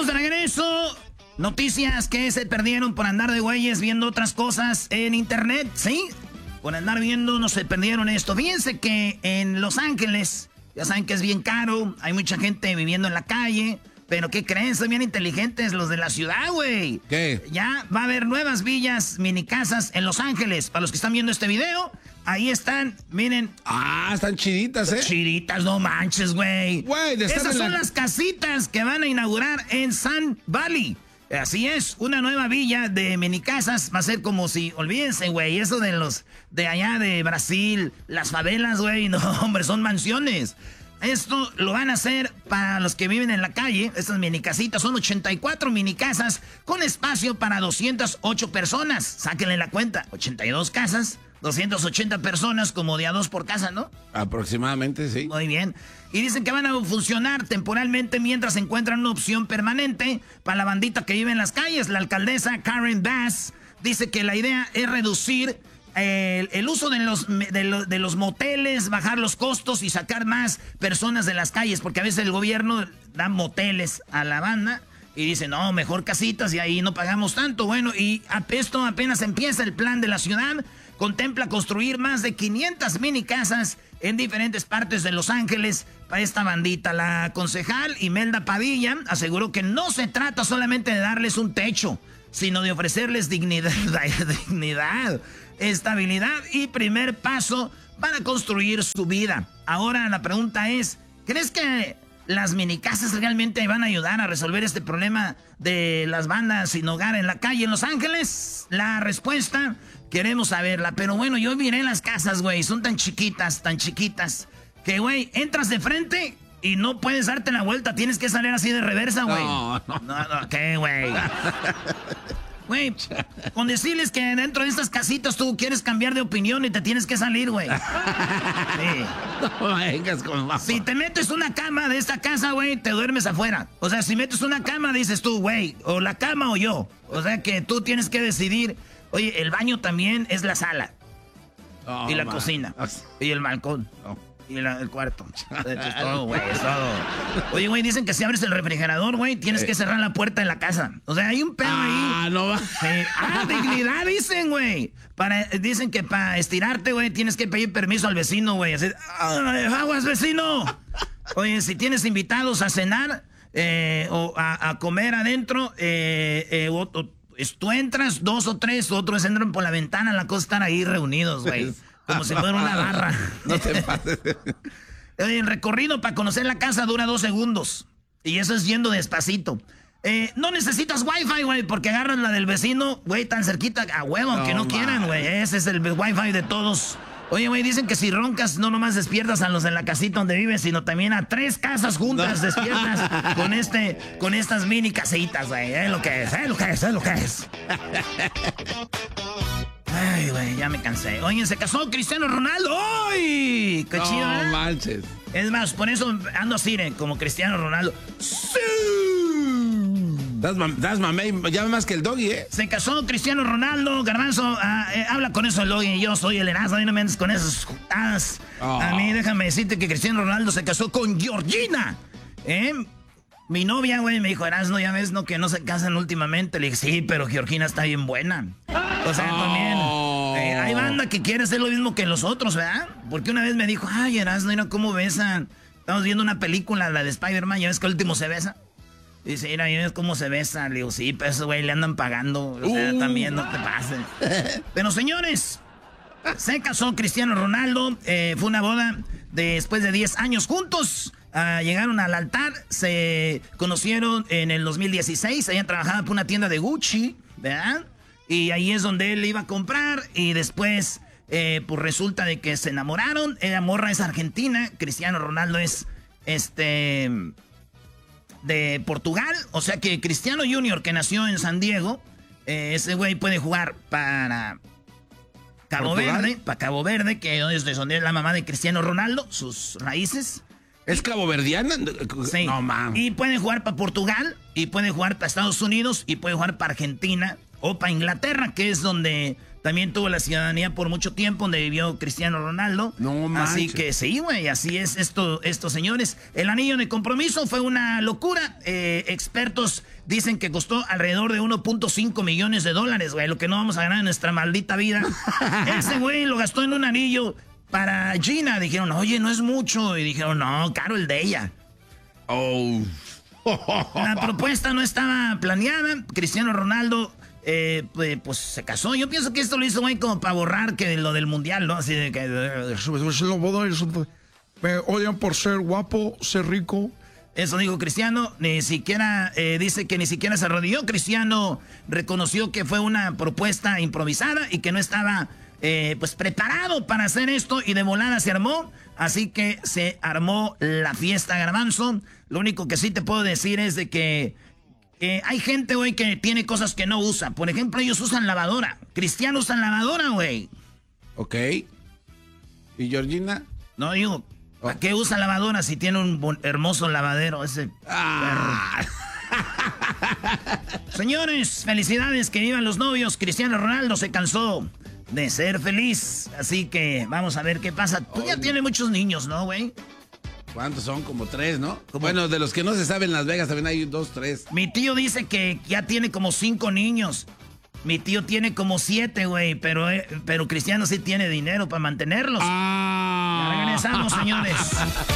Estamos de regreso. Noticias que se perdieron por andar de güeyes viendo otras cosas en internet, ¿sí? Por andar viendo, no se perdieron esto. Fíjense que en Los Ángeles, ya saben que es bien caro, hay mucha gente viviendo en la calle, pero ¿qué creen? Son bien inteligentes los de la ciudad, güey. ¿Qué? Ya va a haber nuevas villas, mini casas en Los Ángeles. Para los que están viendo este video, ahí están, miren. Ah, están chiditas, ¿eh? Chiditas, no manches, güey. Esas son las casitas que van a inaugurar en Sun Valley. Así es, una nueva villa de mini casas va a ser como si, olvídense, güey, eso de los de allá de Brasil, las favelas, güey, no, hombre, son mansiones. Esto lo van a hacer para los que viven en la calle, estas mini casitas, son 84 mini casas con espacio para 208 personas. Sáquenle la cuenta, 82 casas, 280 personas, como de a dos por casa, ¿no? Aproximadamente, sí. Muy bien. Y dicen que van a funcionar temporalmente mientras encuentran una opción permanente para la bandita que vive en las calles. La alcaldesa Karen Bass dice que la idea es reducir el uso de los moteles, bajar los costos y sacar más personas de las calles, porque a veces el gobierno da moteles a la banda y dice, no, mejor casitas y ahí no pagamos tanto. Bueno, y esto apenas empieza. El plan de la ciudad contempla construir más de 500 mini casas en diferentes partes de Los Ángeles para esta bandita. La concejal Imelda Padilla aseguró que no se trata solamente de darles un techo, sino de ofrecerles dignidad, estabilidad y primer paso para construir su vida. Ahora la pregunta es, ¿crees que las minicasas realmente van a ayudar a resolver este problema de las bandas sin hogar en la calle en Los Ángeles? La respuesta queremos saberla, pero bueno, yo miré las casas, güey, son tan chiquitas, que, güey, entras de frente y no puedes darte la vuelta, tienes que salir así de reversa, güey. No, ¿qué, güey? Güey, con decirles que dentro de estas casitas tú quieres cambiar de opinión y te tienes que salir, güey. Sí. No vengas con más. Si te metes una cama de esta casa, güey, te duermes afuera. O sea, si metes una cama, dices tú, güey, o la cama o yo. O sea que tú tienes que decidir. Oye, el baño también es la sala. Oh, y la cocina. Y el balcón. Oh. Y el cuarto. Es todo, güey, es todo. Oye, güey, dicen que si abres el refrigerador, güey, tienes que cerrar la puerta de la casa. O sea, hay un pedo ahí. Ah, no va. Dignidad, dicen, güey. Dicen que para estirarte, güey, tienes que pedir permiso al vecino, güey. Así, aguas, vecino. Oye, si tienes invitados a cenar o a comer adentro, tú entras, dos o tres, otros entran por la ventana, la cosa están ahí reunidos, güey. Como si fuera una barra. No te pases. El recorrido para conocer la casa dura 2 segundos. Y eso es yendo despacito. No necesitas wifi, güey, porque agarras la del vecino, güey, tan cerquita, a huevo, aunque no quieran, güey. Ese es el wifi de todos. Oye, güey, dicen que si roncas, no nomás despiertas a los de la casita donde vives, sino también a 3 casas juntas despiertas con estas mini casitas, güey. Es lo que es. Ay, güey, ya me cansé. Oye, se casó Cristiano Ronaldo. ¡Ay! ¡Qué chido! No manches. Es más, por eso ando así, como Cristiano Ronaldo. ¡Sí! Das mamey, ya más que el doggy, ¿eh? Se casó Cristiano Ronaldo. Garbanzo, habla con eso el doggy. Yo soy el Erasmo, no me andes con esas jutadas. Oh. A mí, déjame decirte que Cristiano Ronaldo se casó con Georgina. Mi novia, güey, me dijo, Erasmo, ya ves, no, que no se casan últimamente. Le dije, sí, pero Georgina está bien buena. O sea, también hay banda que quiere hacer lo mismo que los otros, ¿verdad? Porque una vez me dijo, ay, Erasmo, mira cómo besan. Estamos viendo una película, la de Spider-Man, ¿ya ves que el último se besa? Dice, mira, ¿ya ves cómo se besa? Le digo, sí, pero eso, güey, le andan pagando. O sea, también no te pases. Pero, señores, se casó Cristiano Ronaldo. Fue una boda después de 10 años juntos. Llegaron al altar, se conocieron en el 2016. Ella trabajaba por una tienda de Gucci, ¿verdad? Y ahí es donde él iba a comprar. Y después, pues resulta de que se enamoraron. Ella morra es argentina. Cristiano Ronaldo es de Portugal. O sea que Cristiano Junior, que nació en San Diego, ese güey puede jugar para Cabo Verde. Para Cabo Verde, que es de donde es la mamá de Cristiano Ronaldo, sus raíces. ¿Es caboverdiana? Sí. No, man. Y puede jugar para Portugal, y puede jugar para Estados Unidos, y puede jugar para Argentina o para Inglaterra, que es donde También tuvo la ciudadanía por mucho tiempo donde vivió Cristiano Ronaldo. No manches. Así que sí, güey, así es estos señores. El anillo de compromiso fue una locura. Expertos dicen que costó alrededor de 1.5 millones de dólares, güey, lo que no vamos a ganar en nuestra maldita vida. Ese güey lo gastó en un anillo para Gina. Dijeron, oye, no es mucho. Y dijeron, no, caro el de ella. Oh. La propuesta no estaba planeada. Cristiano Ronaldo, pues se casó. Yo pienso que esto lo hizo, güey, como para borrar que lo del mundial, ¿no? Así de que... Me odian por ser guapo, ser rico. Eso dijo Cristiano. Ni siquiera, dice que ni siquiera se arrodilló. Cristiano reconoció que fue una propuesta improvisada y que no estaba, pues, preparado para hacer esto. Y de volada se armó. Así que se armó la fiesta, Garbanzo. Lo único que sí te puedo decir es de que hay gente, güey, que tiene cosas que no usa. Por ejemplo, ellos usan lavadora. Cristiano usa lavadora, güey. Ok. ¿Y Georgina? No, digo, ¿para qué usa lavadora si tiene un hermoso lavadero ese perro? Señores, felicidades, que vivan los novios. Cristiano Ronaldo se cansó de ser feliz. Así que vamos a ver qué pasa. Tú ya tienes muchos niños, ¿no, güey? ¿Cuántos son? Como 3, ¿no? ¿Cómo? Bueno, de los que no se saben en Las Vegas también hay 2, 3. Mi tío dice que ya tiene como 5 niños. Mi tío tiene como 7, güey, pero Cristiano sí tiene dinero para mantenerlos. Ya regresamos, señores.